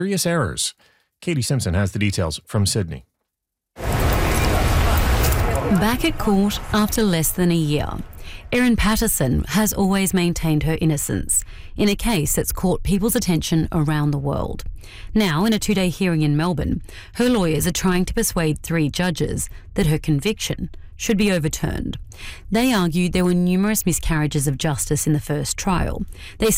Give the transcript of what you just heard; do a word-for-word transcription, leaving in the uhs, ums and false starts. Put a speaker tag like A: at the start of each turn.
A: serious errors. Katie Simpson has the details from Sydney.
B: Back at court after less than a year, Erin Patterson has always maintained her innocence in a case that's caught people's attention around the world. Now, in a two-day hearing in Melbourne, her lawyers are trying to persuade three judges that her conviction should be overturned. They argued there were numerous miscarriages of justice in the first trial. They